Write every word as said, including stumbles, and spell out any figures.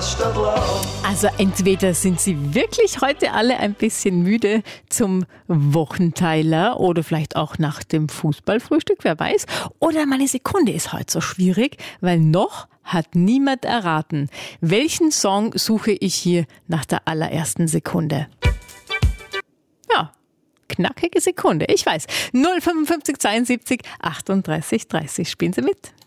Stadtland. Also entweder sind Sie wirklich heute alle ein bisschen müde zum Wochenteiler oder vielleicht auch nach dem Fußballfrühstück, wer weiß. Oder meine Sekunde ist heute so schwierig, weil noch hat niemand erraten. Welchen Song suche ich hier nach der allerersten Sekunde? Ja, knackige Sekunde, ich weiß. null fünfundfünfzig zweiundsiebzig achtunddreißig dreißig, spielen Sie mit.